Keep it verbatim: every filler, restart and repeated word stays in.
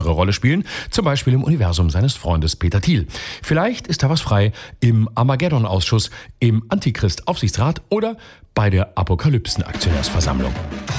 Rolle spielen, zum Beispiel im Universum seines Freundes Peter Thiel. Vielleicht ist da was frei im Armageddon-Ausschuss, im Antichrist-Aufsichtsrat oder bei der Apokalypsen-Aktionärsversammlung.